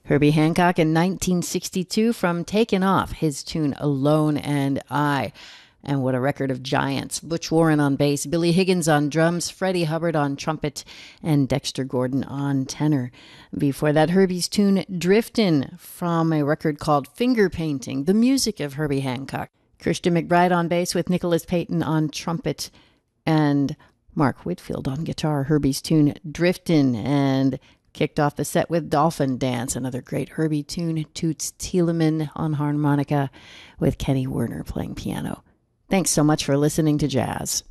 Herbie Hancock in 1962 from Taken Off, his tune Alone and I. And what a record of giants. Butch Warren on bass, Billy Higgins on drums, Freddie Hubbard on trumpet, and Dexter Gordon on tenor. Before that, Herbie's tune Driftin' from a record called Finger Painting, the music of Herbie Hancock. Christian McBride on bass with Nicholas Payton on trumpet and Mark Whitfield on guitar. Herbie's tune Driftin', and kicked off the set with Dolphin Dance, another great Herbie tune. Toots Thielemann on harmonica with Kenny Werner playing piano. Thanks so much for listening to Jazz.